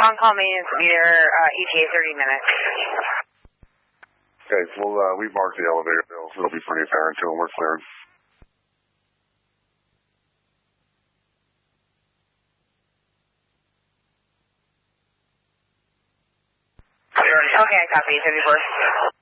on-call maintenance will be there ETA 30 minutes. Okay, well, we've marked the elevator bill, so it'll be pretty apparent to them. We're cleared. Okay, I copy. 74.